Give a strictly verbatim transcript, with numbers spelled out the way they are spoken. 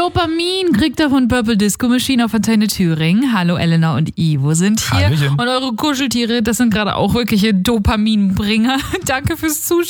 Dopamin kriegt er von Purple Disco Machine auf Antenne Thüringen. Hallo, Elena und Ivo sind hier. Hallöchen. Und eure Kuscheltiere, das sind gerade auch wirkliche Dopaminbringer. Danke fürs Zuschauen.